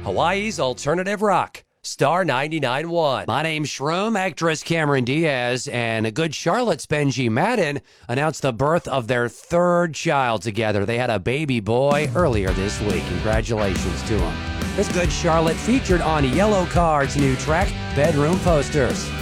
Hawaii's alternative rock. Star 99.1. My name's Shroom. Actress Cameron Diaz and a good Charlotte's Benji Madden announced the birth of their third child together. They had a baby boy earlier this week. Congratulations to them. This good Charlotte featured on Yellow Card's new track, Bedroom Posters.